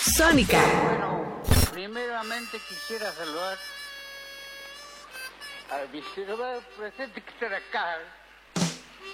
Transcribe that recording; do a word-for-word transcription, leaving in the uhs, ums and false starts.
Sónica. Bueno, primeramente quisiera saludar al vicepresidente que está acá,